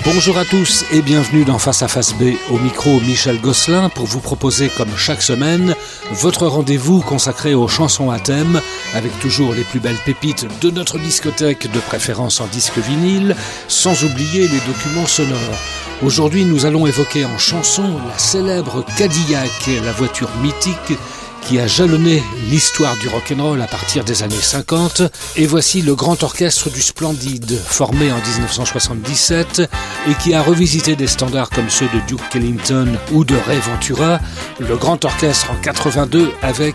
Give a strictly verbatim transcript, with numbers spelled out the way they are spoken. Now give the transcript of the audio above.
Bonjour à tous et bienvenue dans Face à Face B, au micro Michel Gosselin pour vous proposer comme chaque semaine votre rendez-vous consacré aux chansons à thème avec toujours les plus belles pépites de notre discothèque de préférence en disque vinyle, sans oublier les documents sonores. Aujourd'hui nous allons évoquer en chanson la célèbre Cadillac, la voiture mythique qui a jalonné l'histoire du rock'n'roll à partir des années cinquante. Et voici le Grand Orchestre du Splendide, formé en dix-neuf cent soixante-dix-sept et qui a revisité des standards comme ceux de Duke Ellington ou de Ray Ventura. Le Grand Orchestre en quatre-vingt-deux avec